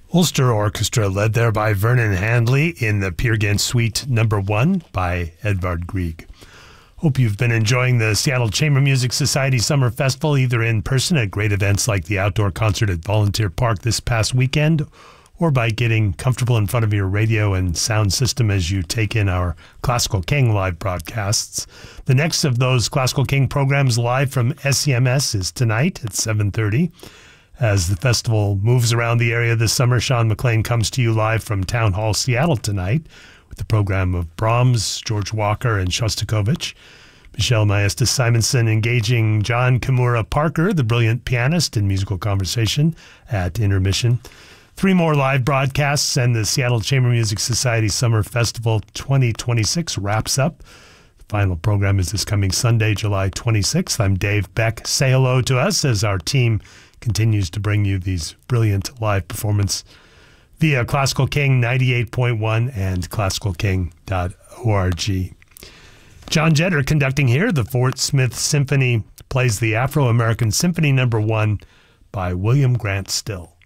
Ulster Orchestra, led there by Vernon Handley in the Peer Gynt Suite No. 1 by Edvard Grieg. Hope you've been enjoying the Seattle Chamber Music Society Summer Festival, either in person at great events like the outdoor concert at Volunteer Park this past weekend, or by getting comfortable in front of your radio and sound system as you take in our Classical King live broadcasts. The next of those Classical King programs live from SEMS is tonight at 7:30. As the festival moves around the area this summer, Sean McLean comes to you live from Town Hall Seattle tonight with the program of Brahms, George Walker, and Shostakovich. Michelle Maestas-Simonson engaging John Kimura Parker, the brilliant pianist, in musical conversation at intermission. 3 more live broadcasts and the Seattle Chamber Music Society Summer Festival 2026 wraps up. The final program is this coming Sunday, July 26th. I'm Dave Beck. Say hello to us as our team continues to bring you these brilliant live performances via Classical King 98.1 and classicalking.org. John Jetter conducting here. The Fort Smith Symphony plays the Afro-American Symphony No. 1 by William Grant Still.